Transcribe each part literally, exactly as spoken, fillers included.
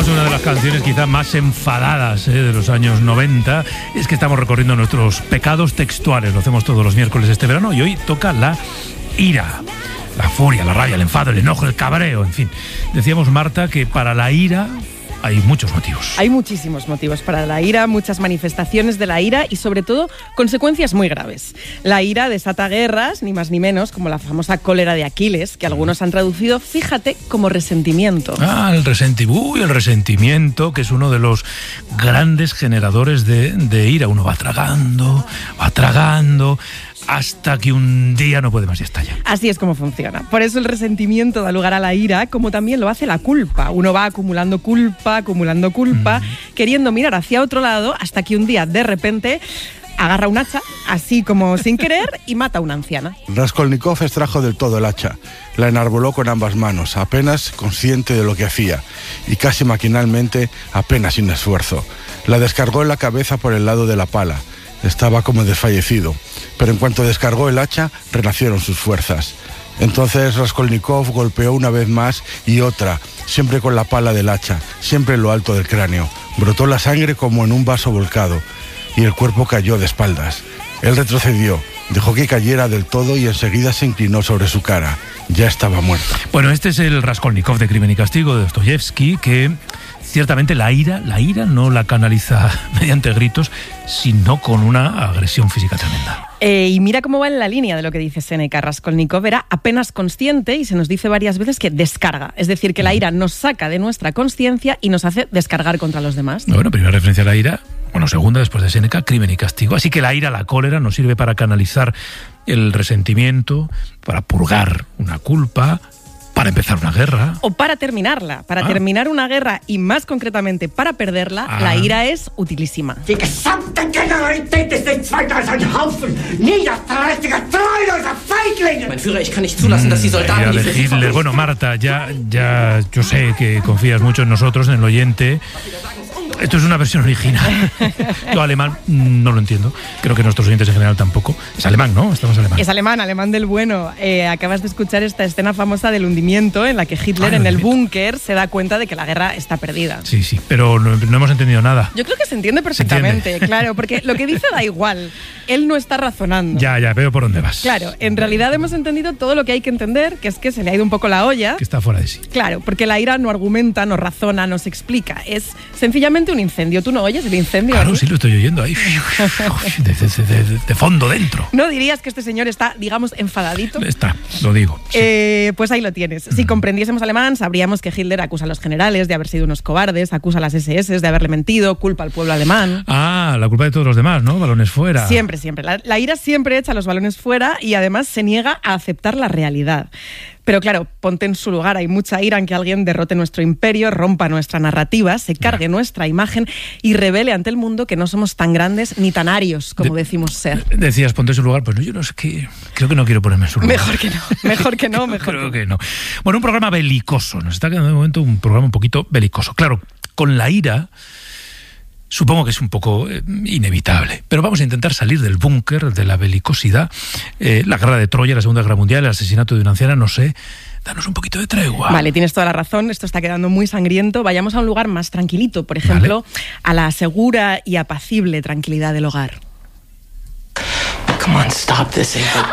una de las canciones quizá más enfadadas eh, de los años noventa. Es que estamos recorriendo nuestros pecados textuales. Lo hacemos todos los miércoles este verano y hoy toca la ira, la furia, la rabia, el enfado, el enojo, el cabreo, en fin. Decíamos, Marta, que para la ira hay muchos motivos. Hay muchísimos motivos para la ira, muchas manifestaciones de la ira y sobre todo consecuencias muy graves. La ira desata guerras, ni más ni menos, como la famosa cólera de Aquiles, que algunos han traducido, fíjate, como resentimiento. Ah, el resentimiento, uy, el resentimiento, que es uno de los grandes generadores de, de ira. Uno va tragando, va tragando, hasta que un día no puede más y estalla. Así es como funciona. Por eso el resentimiento da lugar a la ira, como también lo hace la culpa. Uno va acumulando culpa, acumulando culpa, mm. queriendo mirar hacia otro lado, hasta que un día, de repente, agarra un hacha, así como sin querer, y mata a una anciana. Raskolnikov extrajo del todo el hacha. La enarboló con ambas manos, apenas consciente de lo que hacía, y casi maquinalmente, apenas sin esfuerzo. La descargó en la cabeza por el lado de la pala. Estaba como desfallecido, pero en cuanto descargó el hacha, renacieron sus fuerzas. Entonces Raskolnikov golpeó una vez más y otra, siempre con la pala del hacha, siempre en lo alto del cráneo. Brotó la sangre como en un vaso volcado, y el cuerpo cayó de espaldas. Él retrocedió, dejó que cayera del todo y enseguida se inclinó sobre su cara. Ya estaba muerto. Bueno, este es el Raskolnikov de Crimen y Castigo de Dostoyevsky, que ciertamente la ira, la ira no la canaliza mediante gritos, sino con una agresión física tremenda. Eh, y mira cómo va en la línea de lo que dice Séneca. Raskolnikov era apenas consciente y se nos dice varias veces que descarga. Es decir, que la ira nos saca de nuestra consciencia y nos hace descargar contra los demás. Bueno, primera referencia a la ira. Bueno, segunda, después de Séneca, Crimen y Castigo. Así que la ira, la cólera, nos sirve para canalizar el resentimiento, para purgar una culpa, para empezar una guerra. O para terminarla. Para ah. terminar una guerra y más concretamente para perderla, ah. la ira es utilísima. Die gesamte Generalität ist nichts weiter als ein Haufen niederträchtiger, treuloser Feiglinge. Mein Führer, ich kann nicht zulassen, dass die Soldaten... Mm, de Hitler. Bueno, Marta, ya, ya yo sé que confías mucho en nosotros, en el oyente. Esto es una versión original. Yo alemán no lo entiendo. Creo que nuestros oyentes en general tampoco. Es alemán, ¿no? Estamos alemán. Es alemán, alemán del bueno. Eh, acabas de escuchar esta escena famosa del hundimiento en la que Hitler ah, en el búnker se da cuenta de que la guerra está perdida. Sí, sí, pero no, no hemos entendido nada. Yo creo que se entiende perfectamente, ¿Se entiende? Claro, porque lo que dice da igual. Él no está razonando. Ya, ya, veo por dónde vas. Claro, en realidad hemos entendido todo lo que hay que entender, que es que se le ha ido un poco la olla. Que está fuera de sí. Claro, porque la ira no argumenta, no razona, no se explica. Es sencillamente un incendio. ¿Tú no oyes el incendio? Claro, sí, lo estoy oyendo ahí. De, de, de, de fondo dentro. ¿No dirías que este señor está, digamos, enfadadito? Está, lo digo. Sí. Eh, pues ahí lo tienes. Si mm. comprendiésemos alemán, sabríamos que Hitler acusa a los generales de haber sido unos cobardes, acusa a las ese ese de haberle mentido, culpa al pueblo alemán. Ah, la culpa de todos los demás, ¿no? Balones fuera. Siempre, siempre. La, la ira siempre echa los balones fuera y además se niega a aceptar la realidad. Pero claro, ponte en su lugar, hay mucha ira en que alguien derrote nuestro imperio, rompa nuestra narrativa, se cargue yeah. nuestra imagen y revele ante el mundo que no somos tan grandes ni tan arios como de, decimos ser. Decías, ponte en su lugar, pues no, yo no sé qué, creo que no quiero ponerme en su lugar. Mejor que no, mejor que no, mejor creo que no. Bueno, un programa belicoso, nos está quedando de momento un programa un poquito belicoso. Claro, con la ira... Supongo que es un poco eh, inevitable, pero vamos a intentar salir del búnker, de la belicosidad, eh, la guerra de Troya, la Segunda Guerra Mundial, el asesinato de una anciana, no sé, danos un poquito de tregua. Vale, tienes toda la razón, esto está quedando muy sangriento, vayamos a un lugar más tranquilito, por ejemplo, vale. a la segura y apacible tranquilidad del hogar. Come on, stop this, April.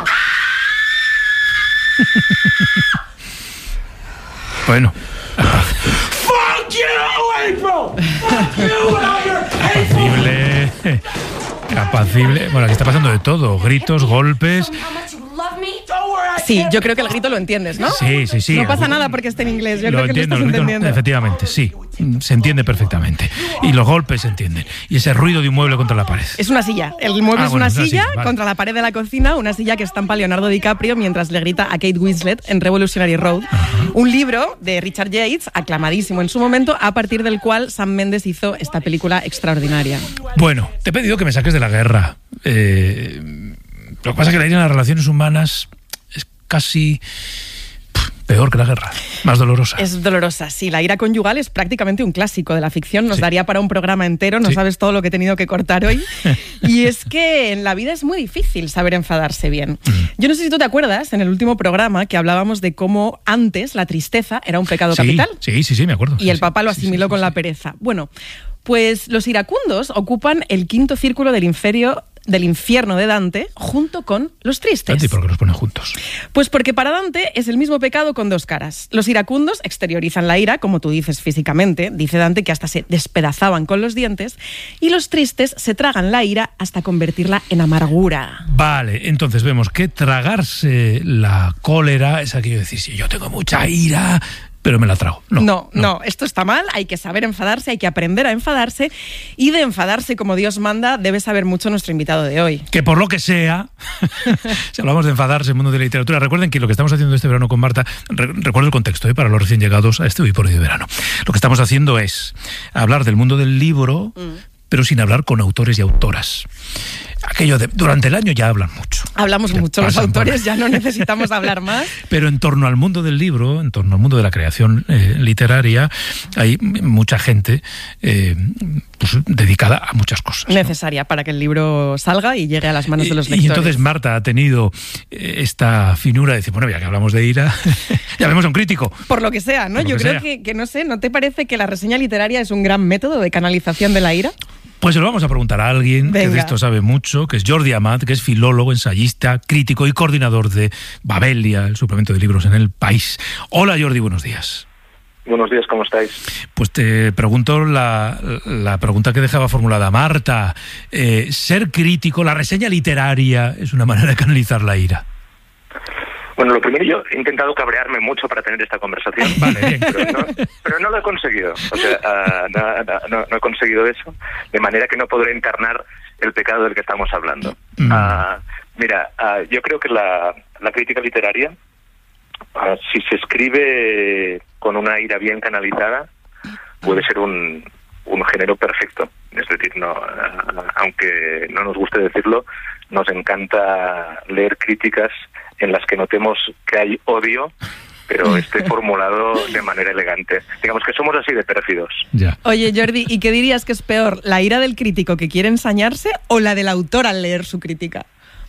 Bueno. Fuck you, April! Fuck you and your apacible, apacible. Bueno, aquí está pasando de todo. Gritos, golpes. Sí, yo creo que el grito lo entiendes, ¿no? Sí, sí, sí. No pasa nada porque esté en inglés, yo lo creo que entiendo, lo estás lo entendiendo. Efectivamente, sí. Se entiende perfectamente. Y los golpes se entienden. Y ese ruido de un mueble contra la pared. Es una silla. El mueble ah, es bueno, una es una silla, silla vale. contra la pared de la cocina, una silla que estampa Leonardo DiCaprio mientras le grita a Kate Winslet en Revolutionary Road. Uh-huh. Un libro de Richard Yates, aclamadísimo en su momento, a partir del cual Sam Mendes hizo esta película extraordinaria. Bueno, te he pedido que me saques de la guerra. Eh, lo que pasa es que la ira en las relaciones humanas es casi... peor que la guerra, más dolorosa. Es dolorosa, sí. La ira conyugal es prácticamente un clásico de la ficción. Nos sí. daría para un programa entero, no sí. sabes todo lo que he tenido que cortar hoy. Y es que en la vida es muy difícil saber enfadarse bien. Mm. Yo no sé si tú te acuerdas, en el último programa, que hablábamos de cómo antes la tristeza era un pecado sí, capital. Sí, sí, sí, me acuerdo. Y sí, el Papa lo asimiló sí, sí, con sí. la pereza. Bueno, pues los iracundos ocupan el quinto círculo del infierno, del infierno de Dante, junto con los tristes. ¿Y por qué los ponen juntos? Pues porque para Dante es el mismo pecado con dos caras. Los iracundos exteriorizan la ira, como tú dices, físicamente. Dice Dante que hasta se despedazaban con los dientes. Y los tristes se tragan la ira hasta convertirla en amargura. Vale, entonces vemos que tragarse la cólera es aquello de decir, si yo tengo mucha ira, pero me la trago. No, no, no, no, esto está mal, hay que saber enfadarse, hay que aprender a enfadarse, y de enfadarse como Dios manda debe saber mucho nuestro invitado de hoy. Que por lo que sea, si hablamos de enfadarse en el mundo de la literatura, recuerden que lo que estamos haciendo este verano con Marta, re, recuerdo el contexto, ¿eh? Para los recién llegados a este Hoy por Hoy de verano. Lo que estamos haciendo es hablar del mundo del libro, mm. pero sin hablar con autores y autoras. Aquello de, durante el año ya hablan mucho. Hablamos mucho, los autores, ya no necesitamos hablar más. Pero en torno al mundo del libro, en torno al mundo de la creación eh, literaria, hay mucha gente eh, pues, dedicada a muchas cosas. Necesaria, ¿no? Para que el libro salga y llegue a las manos de los lectores. Y entonces Marta ha tenido eh, esta finura de decir, bueno, ya que hablamos de ira, ya vemos a un crítico. Por lo que sea, ¿no? Yo creo que, que, no sé, ¿no te parece que la reseña literaria es un gran método de canalización de la ira? Pues se lo vamos a preguntar a alguien Venga. que de esto sabe mucho, que es Jordi Amat, que es filólogo, ensayista, crítico y coordinador de Babelia, el suplemento de libros en El País. Hola Jordi, buenos días. Buenos días, ¿cómo estáis? Pues te pregunto la, la pregunta que dejaba formulada Marta. Eh, ¿Ser crítico, la reseña literaria, es una manera de canalizar la ira? Bueno, lo primero, yo he intentado cabrearme mucho para tener esta conversación, vale, bien. Pero, no, pero no lo he conseguido. O sea, uh, no, no, no he conseguido eso, de manera que no podré encarnar el pecado del que estamos hablando. Mm. Uh, mira, uh, yo creo que la, la crítica literaria, uh, si se escribe con una ira bien canalizada, puede ser un, un género perfecto. Es decir, no, uh, aunque no nos guste decirlo, nos encanta leer críticas en las que notemos que hay odio, pero esté formulado de manera elegante. Digamos que somos así de pérfidos. Ya. Oye, Jordi, ¿y qué dirías que es peor, la ira del crítico que quiere ensañarse o la del autor al leer su crítica?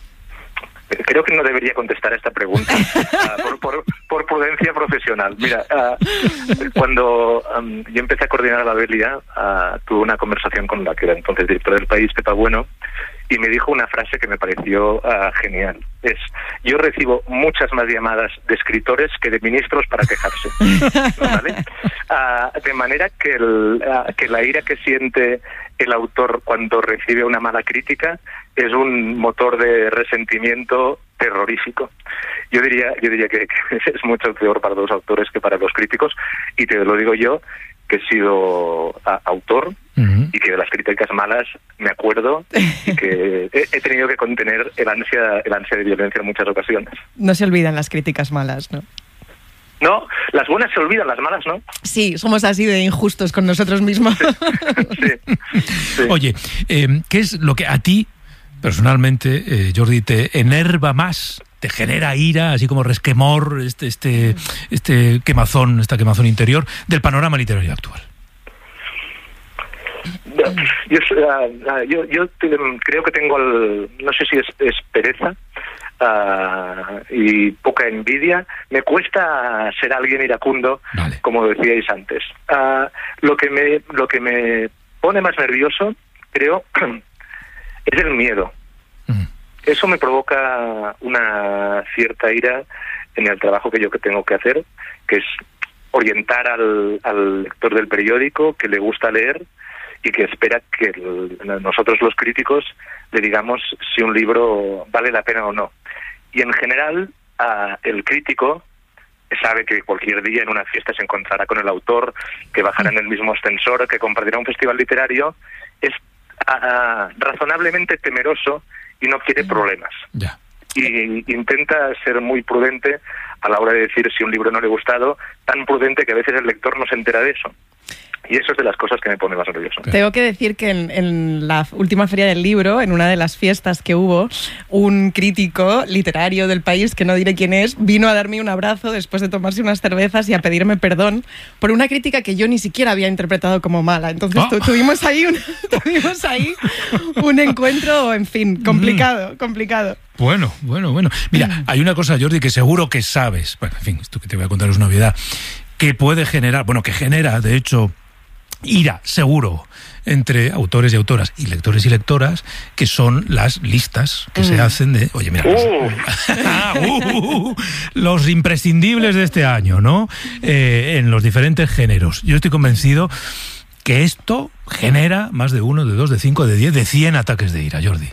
Creo que no debería contestar a esta pregunta uh, por, por, por prudencia profesional. Mira, uh, cuando um, yo empecé a coordinar la Babelia, uh, tuve una conversación con la que era entonces directora del País, Pepa Bueno, y me dijo una frase que me pareció uh, genial. Es, yo recibo muchas más llamadas de escritores que de ministros para quejarse. ¿Vale? Uh, de manera que, el, uh, que la ira que siente el autor cuando recibe una mala crítica es un motor de resentimiento terrorífico. Yo diría, yo diría que, que es mucho peor para los autores que para los críticos, y te lo digo yo, que he sido a, autor uh-huh. y que de las críticas malas me acuerdo y que he, he tenido que contener el ansia, el ansia de violencia en muchas ocasiones. No se olvidan las críticas malas, ¿no? No, las buenas se olvidan, las malas no. Sí, somos así de injustos con nosotros mismos. Sí, sí, sí. Oye, eh, ¿qué es lo que a ti personalmente, eh, Jordi, te enerva más? ¿Te genera ira, así como resquemor, este, este, este quemazón, esta quemazón interior del panorama literario actual? Yo, uh, yo, yo te, creo que tengo, el, no sé si es, es pereza uh, y poca envidia. Me cuesta ser alguien iracundo, vale. Como decíais antes. Uh, lo que me, lo que me pone más nervioso, creo, es el miedo. Uh-huh. Eso me provoca una cierta ira en el trabajo que yo que tengo que hacer, que es orientar al, al lector del periódico que le gusta leer y que espera que el, nosotros los críticos le digamos si un libro vale la pena o no. Y en general, uh, el crítico sabe que cualquier día en una fiesta se encontrará con el autor, que bajará en el mismo ascensor, que compartirá un festival literario. Es uh, razonablemente temeroso y no quiere problemas. Yeah. Y intenta ser muy prudente a la hora de decir si un libro no le ha gustado, tan prudente que a veces el lector no se entera de eso. Y eso es de las cosas que me pone más nervioso. Tengo que decir que en, en la última feria del libro, en una de las fiestas que hubo, un crítico literario del país, que no diré quién es, vino a darme un abrazo después de tomarse unas cervezas y a pedirme perdón por una crítica que yo ni siquiera había interpretado como mala. Entonces oh. tu, tuvimos, ahí un, tuvimos ahí un encuentro, en fin, complicado, mm. complicado. Bueno, bueno, bueno. Mira, hay una cosa, Jordi, que seguro que sabes, bueno, en fin, esto que te voy a contar es una novedad, que puede generar, bueno, que genera, de hecho, ira, seguro, entre autores y autoras y lectores y lectoras, que son las listas que mm. se hacen de, oye, mira, uh. uh, uh, uh, los imprescindibles de este año, ¿no? Eh, en los diferentes géneros. Yo estoy convencido que esto genera más de uno, de dos, de cinco, de diez, de cien ataques de ira, Jordi.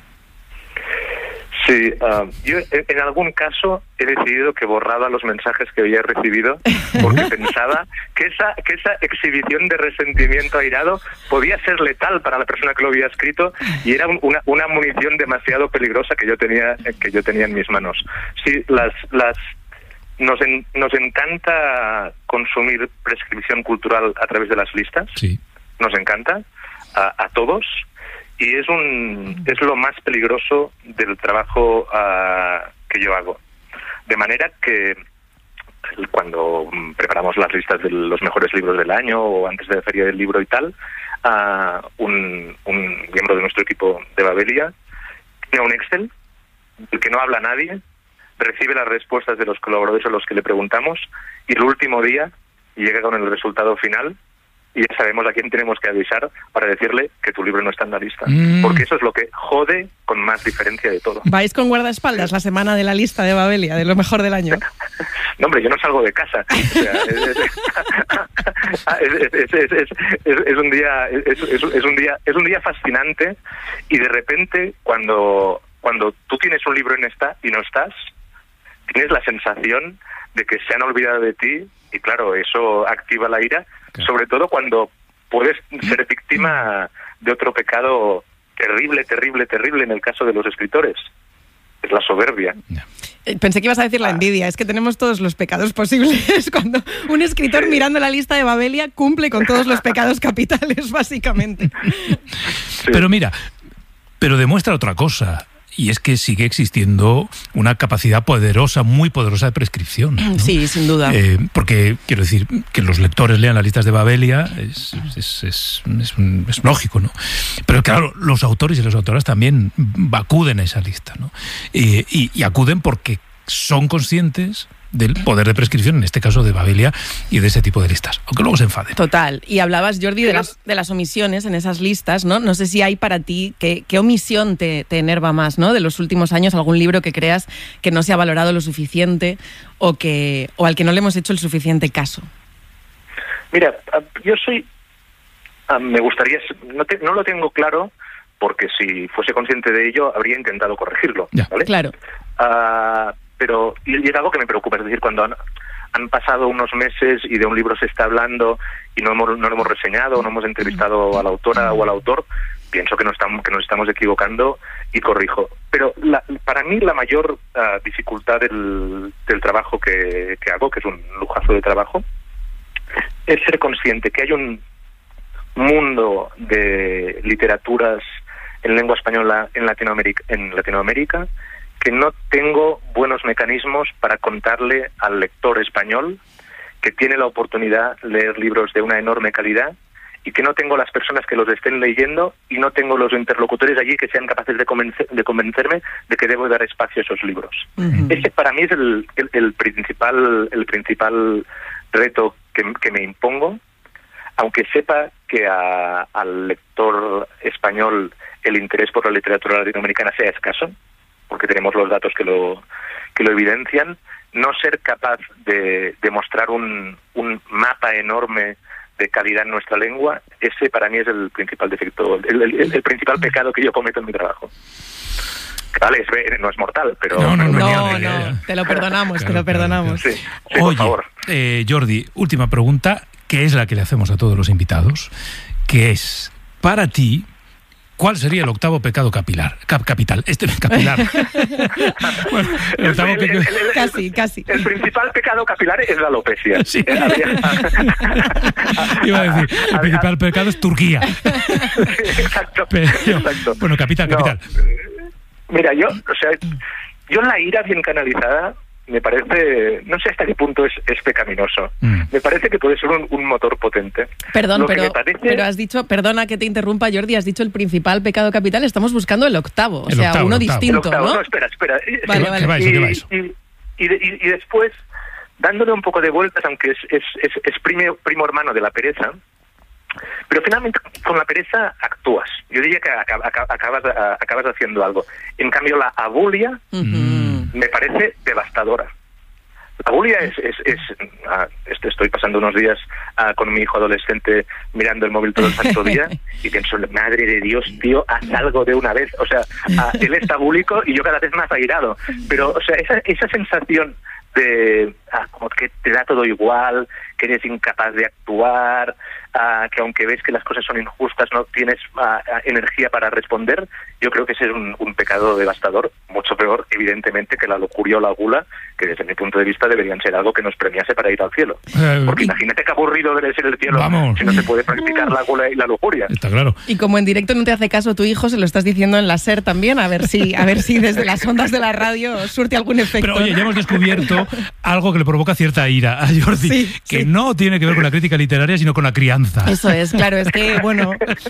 Sí, uh, yo en algún caso he decidido que borraba los mensajes que había recibido porque pensaba que esa que esa exhibición de resentimiento airado podía ser letal para la persona que lo había escrito y era un, una, una munición demasiado peligrosa que yo tenía que yo tenía en mis manos. Sí, las las nos en, nos encanta consumir prescripción cultural a través de las listas. Sí. Nos encanta a, a todos. Y es un es lo más peligroso del trabajo uh, que yo hago. De manera que cuando preparamos las listas de los mejores libros del año o antes de la feria del libro y tal, uh, un, un miembro de nuestro equipo de Babelia tiene un Excel del que no habla nadie, recibe las respuestas de los colaboradores a los que le preguntamos y el último día llega con el resultado final. Y ya sabemos a quién tenemos que avisar para decirle que tu libro no está en la lista. Mm. Porque eso es lo que jode con más diferencia de todo. ¿Vais con guardaespaldas la semana de la lista de Babelia, de lo mejor del año? No, hombre, yo no salgo de casa. O sea, es, es, es, es, es, es, es, es un día, es, es, es un día, es un día fascinante. Y de repente, cuando, cuando tú tienes un libro en esta y no estás, tienes la sensación de que se han olvidado de ti. Y claro, eso activa la ira. Sobre todo cuando puedes ser víctima de otro pecado terrible, terrible, terrible en el caso de los escritores. Es la soberbia. Pensé que ibas a decir la envidia. Es que tenemos todos los pecados posibles. Cuando un escritor sí. mirando la lista de Babelia cumple con todos los pecados capitales, básicamente. Sí. Pero mira, pero demuestra otra cosa. Y es que sigue existiendo una capacidad poderosa, muy poderosa de prescripción, ¿no? Sí, sin duda. Eh, porque, quiero decir, que los lectores lean las listas de Babelia es, es, es, es, es lógico, ¿no? Pero claro, los autores y las autoras también acuden a esa lista, ¿no? Eh, y, y acuden porque son conscientes del poder de prescripción, en este caso de Babelia, y de ese tipo de listas, aunque luego se enfaden. Total. Y hablabas, Jordi, de las, de las omisiones en esas listas, ¿no? No sé si hay para ti, ¿qué, qué omisión te, te enerva más, ¿no? De los últimos años, algún libro que creas que no se ha valorado lo suficiente o, que, o al que no le hemos hecho el suficiente caso. Mira, yo soy... Me gustaría... No, te, no lo tengo claro, porque si fuese consciente de ello, habría intentado corregirlo, ya. ¿vale? Claro. Uh, pero y es algo que me preocupa, es decir, cuando han, han pasado unos meses y de un libro se está hablando y no hemos, no lo hemos reseñado, no hemos entrevistado a la autora o al autor, pienso que nos estamos, que nos estamos equivocando y corrijo. Pero la, para mí la mayor uh, dificultad del, del trabajo que, que hago, que es un lujazo de trabajo, es ser consciente que hay un mundo de literaturas en lengua española en Latinoamérica, en Latinoamérica que no tengo buenos mecanismos para contarle al lector español que tiene la oportunidad de leer libros de una enorme calidad y que no tengo las personas que los estén leyendo y no tengo los interlocutores allí que sean capaces de, convencer, de convencerme de que debo dar espacio a esos libros. Uh-huh. Ese para mí es el, el, el principal el principal reto que, que me impongo, aunque sepa que a, al lector español el interés por la literatura latinoamericana sea escaso, porque tenemos los datos que lo que lo evidencian, no ser capaz de, de mostrar un, un mapa enorme de calidad en nuestra lengua, ese para mí es el principal defecto, el, el, el principal pecado que yo cometo en mi trabajo. Vale, es, no es mortal, pero... No, no, no, no, no, no. te lo perdonamos, claro, te lo perdonamos. Claro, claro. Sí, sí, Oye, por favor. Eh, Jordi, última pregunta, que es la que le hacemos a todos los invitados, que es, para ti, ¿Cuál sería el octavo pecado capilar? Cap, capital, este capilar. Bueno, el octavo el, el, el, el, casi, casi. El principal pecado capilar es la alopecia. Sí. Iba a decir, el principal pecado es Turquía. Exacto, Pero, exacto. Bueno, capital, capital. No, mira, yo, o sea, yo la ira bien canalizada me parece, no sé hasta qué punto es, es pecaminoso. Mm. Me parece que puede ser un, un motor potente. Perdón, Lo pero, parece... pero has dicho, perdona que te interrumpa, Jordi, has dicho el principal pecado capital, estamos buscando el octavo, o el sea, octavo, uno octavo. distinto, octavo, ¿no? No, espera, espera. Vale, vale. Vais, y, y, y, y, y después, dándole un poco de vueltas, aunque es, es, es, es primo, primo hermano de la pereza, pero finalmente con la pereza actúas. Yo diría que acabas, acabas, acabas haciendo algo. En cambio, la abulia uh-huh. me parece devastadora. La abulia es... es, es uh, estoy pasando unos días uh, con mi hijo adolescente mirando el móvil todo el santo día y pienso, madre de Dios, tío, haz algo de una vez. O sea, uh, él está búlico y yo cada vez más airado. Pero, o sea, esa, esa sensación de uh, como que te da todo igual, que eres incapaz de actuar, uh, que aunque ves que las cosas son injustas no tienes uh, energía para responder, yo creo que ese es un, un pecado devastador, mucho peor, evidentemente, que la lujuria o la gula, que desde mi punto de vista deberían ser algo que nos premiase para ir al cielo. Porque uh, imagínate qué aburrido debe ser el cielo vamos. si no se puede practicar la gula y la lujuria. Está claro. Y como en directo no te hace caso tu hijo, se lo estás diciendo en la SER también, a ver si, a ver si desde las ondas de la radio surte algún efecto. Pero oye, ya hemos descubierto algo que le provoca cierta ira a Jordi, sí, que sí. no tiene que ver con la crítica literaria, sino con la crianza. Eso es, claro, es que, bueno,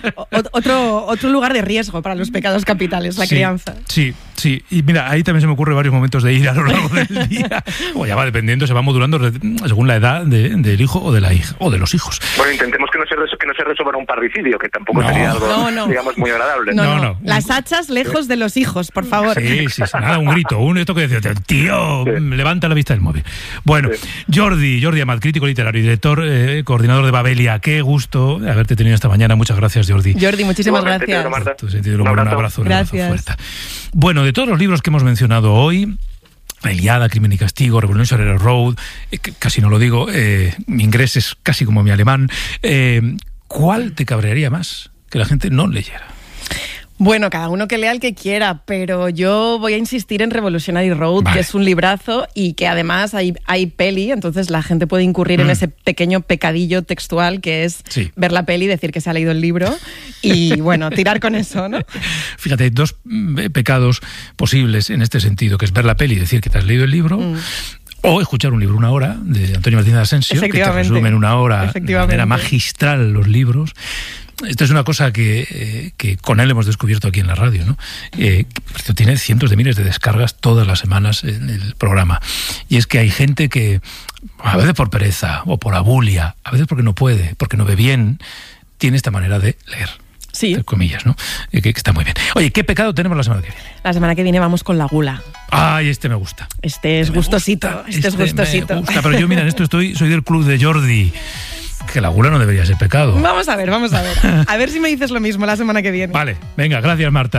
otro, otro lugar de riesgo para los pecados capitales, la sí, crianza. Sí, sí, y mira, ahí también se me ocurren varios momentos de ira a lo largo del día. O ya va dependiendo, se va modulando según la edad de, del hijo o de la hija, o de los hijos. Bueno, intentemos que no se, que no se resuelva un parricidio, que tampoco no. sería algo, no, no. digamos, muy agradable. No, no, no, no. Las hachas lejos de los hijos, por favor. Sí, sí, sí, nada, un grito, un esto que decía, tío, sí. levanta la vista del móvil. Bueno, sí. Jordi, Jordi Amat, crítico literario y director, eh, coordinador de Babelia, qué gusto haberte tenido esta mañana. Muchas gracias, Jordi. Jordi, muchísimas no, gracias. Pedro, tu sentido un, un abrazo, un gracias. abrazo fuerte. Bueno, de todos los libros que hemos mencionado hoy, La Ilíada, Crimen y Castigo, Revolution Arrow Road, eh, casi no lo digo, eh, mi inglés es casi como mi alemán, eh, ¿cuál te cabrearía más que la gente no leyera? Bueno, cada uno que lea el que quiera, pero yo voy a insistir en Revolutionary Road, vale. que es un librazo y que además hay, hay peli, entonces la gente puede incurrir mm. en ese pequeño pecadillo textual que es sí. ver la peli, decir que se ha leído el libro y, bueno, tirar con eso, ¿no? Fíjate, hay dos pecados posibles en este sentido, que es ver la peli y decir que te has leído el libro, mm. o escuchar un libro una hora de Antonio Martínez Asensio, que te resume en una hora de manera magistral los libros. Esto es una cosa que, eh, que con él hemos descubierto aquí en la radio, ¿no? Eh, que tiene cientos de miles de descargas todas las semanas en el programa. Y es que hay gente que, a veces por pereza o por abulia, a veces porque no puede, porque no ve bien, tiene esta manera de leer. Sí. Entre comillas, ¿no? Eh, que, que está muy bien. Oye, ¿qué pecado tenemos la semana que viene? La semana que viene vamos con la gula. Ay, este me gusta. Este es gustosito. Gusta, este, este es gustosito. Me gusta, pero yo, mira, en esto estoy, soy del club de Jordi. Que la gula no debería ser pecado. Vamos a ver, vamos a ver. A ver si me dices lo mismo la semana que viene. Vale, venga, gracias, Marta.